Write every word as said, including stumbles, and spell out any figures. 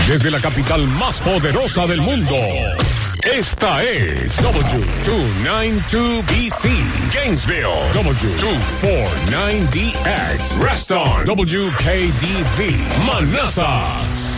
Desde la capital más poderosa del mundo. Esta es W two ninety-two B C, Gainesville. W two forty-nine D X, Reston. W K D V, Manassas.